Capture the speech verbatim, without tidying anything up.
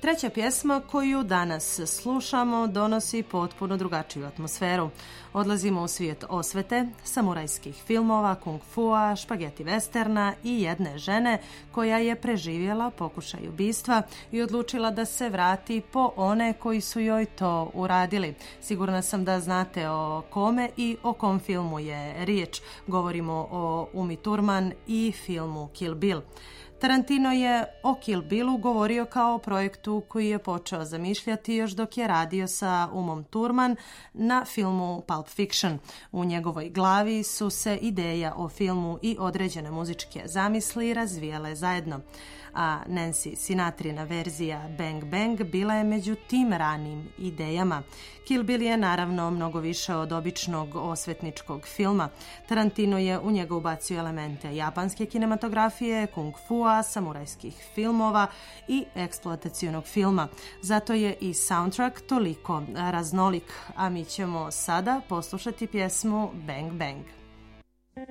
Treća pjesma koju danas slušamo donosi potpuno drugačiju atmosferu. Odlazimo u svijet osvete, samurajskih filmova, kung fua, špageti westerna i jedne žene koja je preživjela pokušaj ubistva i odlučila da se vrati po one koji su joj to uradili. Sigurna sam da znate o kome i o kom filmu je riječ. Govorimo o Umi Thurman i filmu Kill Bill. Tarantino je o Kill Billu govorio kao o projektu koji je počeo zamišljati još dok je radio sa Umom Thurman na filmu Pulp Fiction. U njegovoj glavi su se ideja o filmu i određene muzičke zamisli razvijale zajedno, a Nancy Sinatrina verzija Bang Bang bila je među tim ranim idejama. Kill Bill je naravno mnogo više od običnog osvetničkog filma. Tarantino je u njega ubacio elemente japanske kinematografije, kung fua, samurajskih filmova i eksploatacionog filma. Zato je i soundtrack toliko raznolik, a mi ćemo sada poslušati pjesmu Bang Bang.